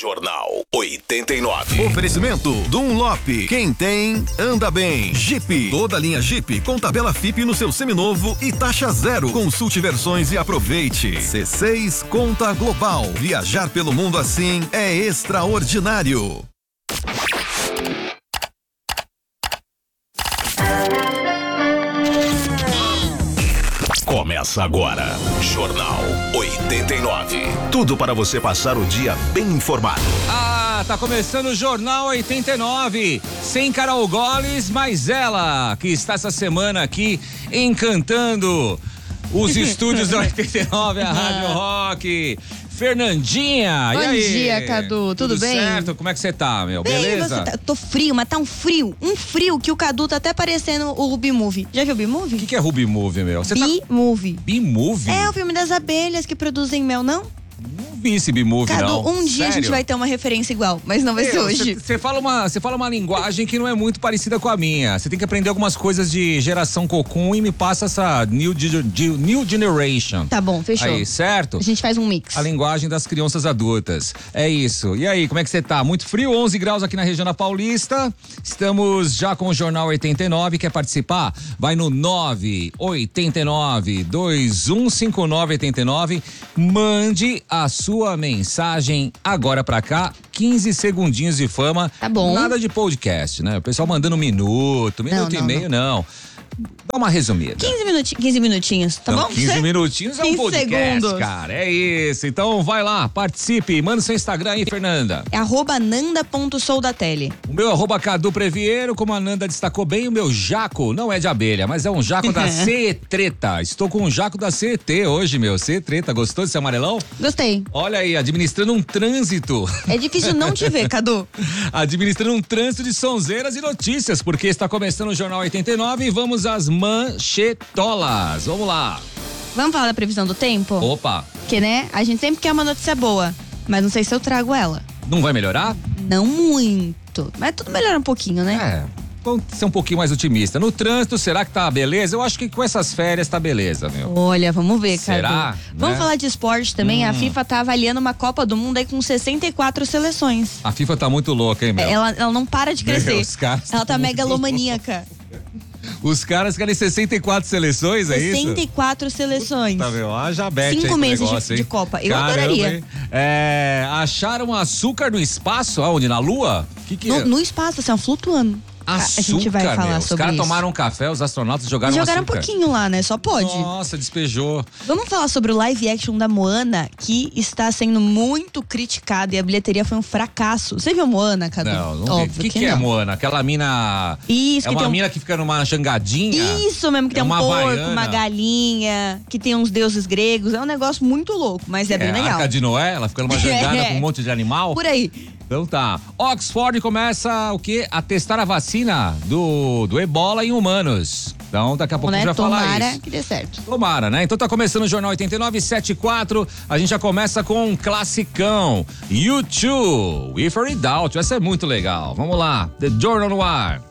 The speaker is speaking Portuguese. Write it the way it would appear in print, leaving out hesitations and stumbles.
Jornal 89. Oferecimento Dunlop. Quem tem, anda bem. Jeep. Toda linha Jeep com tabela FIP no seu seminovo e taxa zero. Consulte versões e aproveite. C6 Conta Global. Viajar pelo mundo assim é extraordinário. Começa agora, Jornal 89. Tudo para você passar o dia bem informado. Tá começando o Jornal 89, sem Carol Goles, mas ela, que está essa semana aqui encantando os estúdios da 89, a Rádio Rock. Fernandinha, Bom e aí? dia, Cadu, tudo bem? Certo? Como é que você tá, meu? Bem, Beleza? Tô frio, mas tá um frio que o Cadu tá até parecendo o Ruby Movie. Já viu o B-Movie? O que é Ruby Movie, meu? B-Movie. B-Movie? É o filme das abelhas que produzem mel, não? Não vi esse B-Movie, Cadu, não. um dia a gente Sério? vai ter uma referência igual, mas não vai ser hoje. Você fala uma linguagem que não é muito parecida com a minha. Você tem que aprender algumas coisas de geração Cocum e me passa essa New Generation. Tá bom, fechou. Aí, certo? A gente faz um mix. A linguagem das crianças adultas. É isso. E aí, como é que você tá? Muito frio, 11 graus aqui na região da Paulista. Estamos já com o Jornal 89. Quer participar? Vai no 989-215989. Mande a sua mensagem agora pra cá. 15 segundinhos de fama. Tá bom. Nada de podcast, né? O pessoal mandando minuto e meio, não. Dá uma resumida. 15 minutinhos, tá Então, bom? 15 minutinhos é um 15 podcast, segundos. cara. É isso. Então vai lá, participe, manda seu Instagram aí, Fernanda. É @nanda.soldatelli. O meu @Cadu Previero, como a Nanda destacou bem, o meu jaco não é de abelha, mas é um jaco da C-Treta. Estou com um jaco da CET hoje, meu. C-Treta, gostou desse amarelão? Gostei. Olha aí, administrando um trânsito. É difícil não te ver, Cadu. Administrando um trânsito de sonzeiras e notícias, porque está começando o Jornal 89 e vamos às manchetolas. Vamos lá. Vamos falar da previsão do tempo? Opa, Porque, né, a gente sempre quer uma notícia boa, mas não sei se eu trago ela. não vai melhorar? Não muito, mas tudo melhora um pouquinho, né? É, vamos ser um pouquinho mais otimista. No trânsito, será que tá beleza? Eu acho que com essas férias tá beleza, meu. Olha, vamos ver, cara. Será? Vamos Né? falar de esporte também. A FIFA tá avaliando uma Copa do Mundo aí com 64 seleções. A FIFA tá muito louca, hein, meu? Ela não para de crescer. Os caras Ela tá tão muito megalomaníaca. Os caras querem 64 seleções, é isso? 64 seleções. Tá, meu, haja bete 5 aí pro meses negócio, de hein? Copa. Eu Caramba, adoraria. hein? Acharam açúcar no espaço? Aonde? Na Lua? Que No espaço, assim, ó, flutuando. Açúcar, a gente vai falar meu. sobre Os caras isso. tomaram um café, os astronautas jogaram Jogaram um açúcar. pouquinho lá, né? Só pode. Nossa, despejou. Vamos falar sobre o live action da Moana, que está sendo muito criticado e a bilheteria foi um fracasso. Você viu Moana, Cadu? Não vi. Óbvio O que é não. Moana? Aquela mina... Isso, é que uma tem um... mina que fica numa jangadinha? Isso mesmo, que tem um uma porco, havaiana. uma galinha, que tem uns deuses gregos. É um negócio muito louco, mas é bem A legal. Arca de Noé, ela fica numa jangada É. com um monte de animal? Por aí. Então tá. Oxford começa o quê? A testar a vacina do ebola em humanos. Então daqui a pouco a gente vai falar Tomara isso. que dê certo. Tomara, né? Então tá começando o Jornal 89, 7-4. A gente já começa com um classicão. U2, If I Doubt. Essa é muito legal. Vamos lá. The Journal no ar.